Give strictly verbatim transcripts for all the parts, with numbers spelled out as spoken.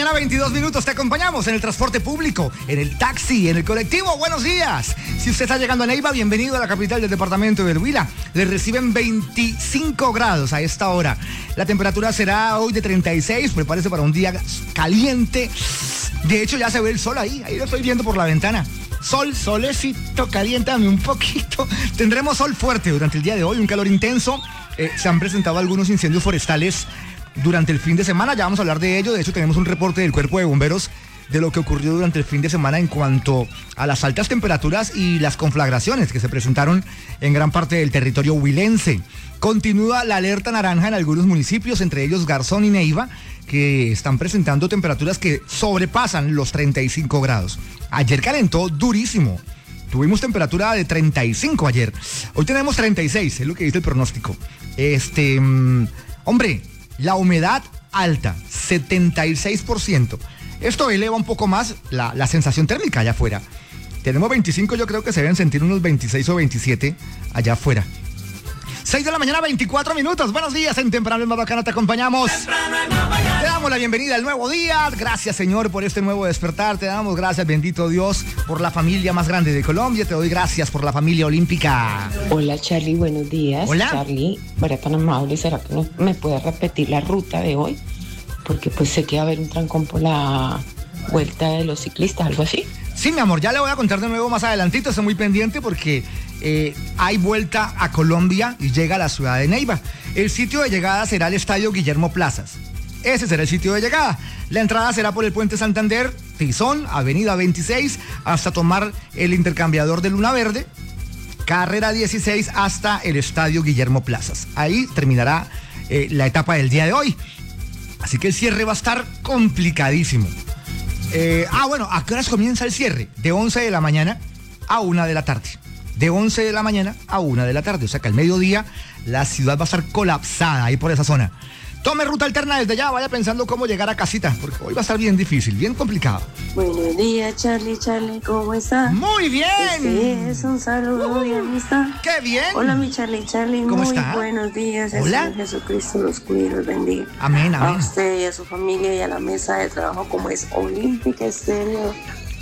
mañana, veintidós minutos. Te acompañamos en el transporte público, en el taxi, en el colectivo. Buenos días. Si usted está llegando a Neiva, bienvenido a la capital del departamento del Huila. Le reciben veinticinco grados a esta hora. La temperatura será hoy de treinta y seis. Prepárese para un día caliente. De hecho, ya se ve el sol ahí. Ahí lo estoy viendo por la ventana. Sol, solecito, caliéntame un poquito. Tendremos sol fuerte durante el día de hoy, un calor intenso. Eh, se han presentado algunos incendios forestales durante el fin de semana, ya vamos a hablar de ello. De hecho, tenemos un reporte del Cuerpo de Bomberos de lo que ocurrió durante el fin de semana en cuanto a las altas temperaturas y las conflagraciones que se presentaron en gran parte del territorio huilense. Continúa la alerta naranja en algunos municipios, entre ellos Garzón y Neiva, que están presentando temperaturas que sobrepasan los treinta y cinco grados. Ayer calentó durísimo. Tuvimos temperatura de treinta y cinco ayer. Hoy tenemos treinta y seis, es lo que dice el pronóstico. Este, mmm, hombre, la humedad alta, setenta y seis por ciento. Esto eleva un poco más la, la sensación térmica allá afuera. Tenemos veinticinco, yo creo que se deben sentir unos veintiséis o veintisiete allá afuera. seis de la mañana, veinticuatro minutos. Buenos días, en Temprano es más bacano te acompañamos. Te damos la bienvenida al nuevo día. Gracias, Señor, por este nuevo despertar. Te damos gracias, bendito Dios, por la familia más grande de Colombia. Te doy gracias por la familia olímpica. Hola, Charlie, buenos días. Hola. Charlie, para tan amable, ¿será que no me puede repetir la ruta de hoy? Porque pues sé que va a haber un trancón por la vuelta de los ciclistas, algo así. Sí, mi amor, ya le voy a contar de nuevo más adelantito. Estoy muy pendiente porque eh, hay vuelta a Colombia y llega a la ciudad de Neiva. El sitio de llegada será el Estadio Guillermo Plazas. Ese será el sitio de llegada. La entrada será por el Puente Santander, Tizón, Avenida veintiséis, hasta tomar el intercambiador de Luna Verde, carrera dieciséis, hasta el Estadio Guillermo Plazas. Ahí terminará eh, la etapa del día de hoy. Así que el cierre va a estar complicadísimo. Eh, ah, bueno, ¿a qué horas comienza el cierre? De once de la mañana a una de la tarde. De once de la mañana a una de la tarde. O sea que al mediodía la ciudad va a estar colapsada ahí por esa zona. Tome ruta alterna desde ya, vaya pensando cómo llegar a casita, porque hoy va a estar bien difícil, bien complicado. Buenos días, Charlie, Charlie, ¿cómo está? Muy bien. Este es un saludo uh, de amistad. ¡Qué bien! Hola, mi Charlie, Charlie, ¿Cómo muy está? buenos días. Hola. El Señor Jesucristo los cuide y los bendiga. Amén, amén. A usted y a su familia y a la mesa de trabajo como es Olímpica Estéreo.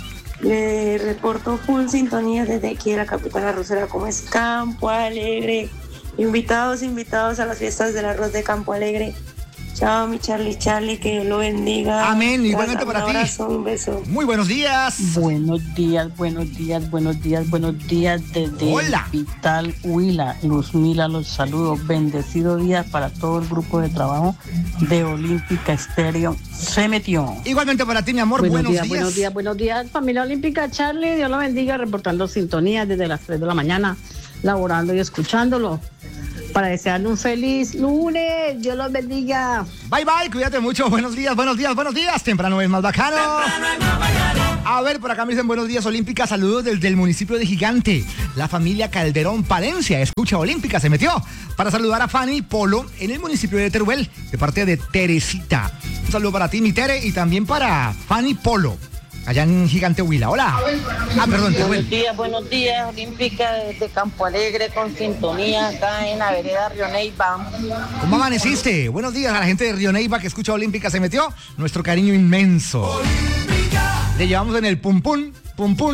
Le reporto full sintonía desde aquí de la capital arrocera como es Campo Alegre. Invitados, invitados a las fiestas del arroz de Campo Alegre. Chao, mi Charlie, Charlie, que Dios lo bendiga. Amén, igualmente para ti. Un abrazo, un beso. Muy buenos días. Buenos días, buenos días, buenos días, buenos días desde Hola. el Hospital Huila. Luzmila los saludos. Bendecido día para todo el grupo de trabajo de Olímpica Estéreo. Se metió. Igualmente para ti, mi amor, Buenos, buenos días, días. buenos días, buenos días, familia olímpica. Charlie, Dios lo bendiga, reportando sintonía desde las tres de la mañana, laborando y escuchándolo. Para desearle un feliz lunes, Dios los bendiga. Bye, bye, cuídate mucho. Buenos días, buenos días, buenos días. Temprano es más bacano. A ver, por acá me dicen buenos días, Olímpica. Saludos desde el municipio de Gigante. La familia Calderón Palencia escucha Olímpica, se metió para saludar a Fanny Polo en el municipio de Teruel, de parte de Teresita. Un saludo para ti, mi Tere, y también para Fanny Polo, allá en Gigante Huila. Hola. Ah, perdón, Teruel. Buenos días, buenos días, Olímpica desde Campo Alegre con sintonía acá en la vereda Río Neiva. ¿Cómo amaneciste? Buenos días a la gente de Río Neiva que escucha Olímpica, se metió. Nuestro cariño inmenso. Le llevamos en el pum pum, pum pum.